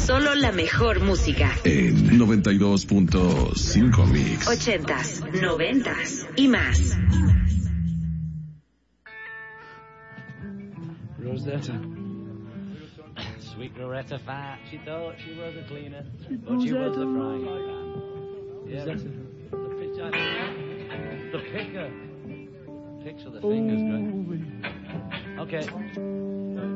Solo la mejor música. En 92.5 Mix. 80s, 90s y más. Rosetta. Sweet Loretta Fat. She thought she was a cleaner, but she was the frying pan. Yeah, the picture. The picker. Picture the fingers, great. Okay.